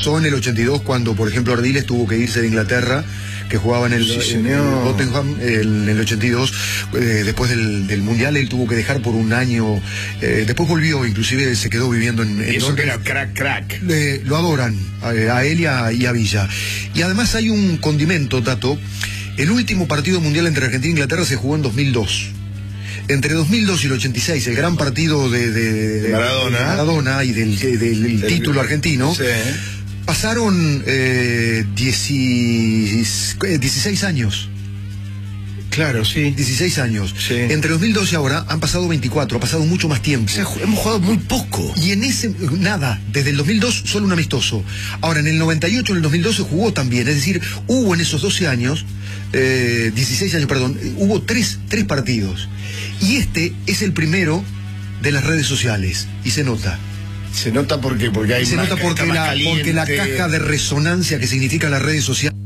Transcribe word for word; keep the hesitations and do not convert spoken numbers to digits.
pasó en el ochenta y dos cuando, por ejemplo, Ardiles tuvo que irse de Inglaterra, que jugaba en el, sí, en el Tottenham en el ochenta y dos, eh, después del, del Mundial él tuvo que dejar por un año, eh, después volvió, inclusive se quedó viviendo en... en eso que era crack, crack. Eh, lo adoran, a, a él y a, y a Villa. Y además hay un condimento, Tato. El último partido mundial entre Argentina e Inglaterra se jugó en dos mil dos. Entre dos mil dos y el ochenta y seis, el gran partido de, de, de Maradona. de Maradona y del, de, del, del el, título argentino, sí. pasaron eh, dieciséis años. Claro, sí. dieciséis años. Sí. Entre dos mil dos y ahora han pasado veinticuatro, ha pasado mucho más tiempo. O sea, hemos jugado muy poco. Y en ese, nada, desde el dos mil dos solo un amistoso. Ahora, en el noventa y ocho, en el dos mil doce jugó también. Es decir, hubo en esos doce años, eh, dieciséis años, perdón, hubo tres, tres partidos. Y este es el primero de las redes sociales. Y se nota. Se nota porque, porque hay y se más, nota porque la, porque la caja de resonancia que significan las redes sociales